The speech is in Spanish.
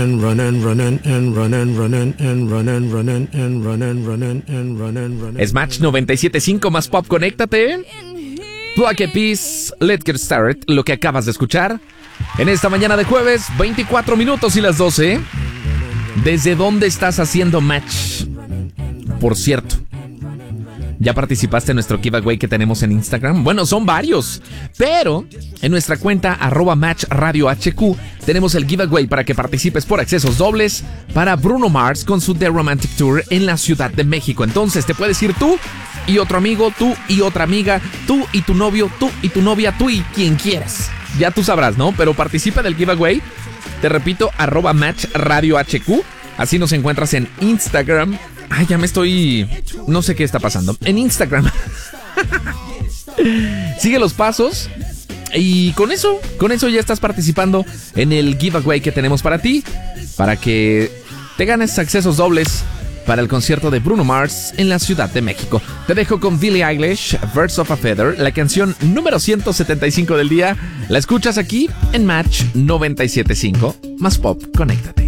and run and run and run and run and run and run and run and run and run and run. Es Match 97.5 más pop, conéctate. Black Eyed Peas, Let's Get Started, lo que acabas de escuchar en esta mañana de jueves, 24 minutos y las 12. ¿Desde dónde estás haciendo Match? Por cierto, ¿ya participaste en nuestro giveaway que tenemos en Instagram? Bueno, son varios, pero en nuestra cuenta @MatchRadioHQ tenemos el giveaway para que participes por accesos dobles para Bruno Mars con su The Romantic Tour en la Ciudad de México. Entonces te puedes ir tú y otro amigo, tú y otra amiga, tú y tu novio, tú y tu novia, tú y quien quieras. Ya tú sabrás, ¿no? Pero participa del giveaway. Te repito, @MatchRadioHQ. Así nos encuentras en Instagram. Ay, ya me estoy... No sé qué está pasando. En Instagram. Sigue los pasos. Y con eso ya estás participando en el giveaway que tenemos para ti. Para que te ganes accesos dobles para el concierto de Bruno Mars en la Ciudad de México. Te dejo con Billie Eilish, Birds of a Feather, la canción número 175 del día. La escuchas aquí en Match 97.5. Más pop, conéctate.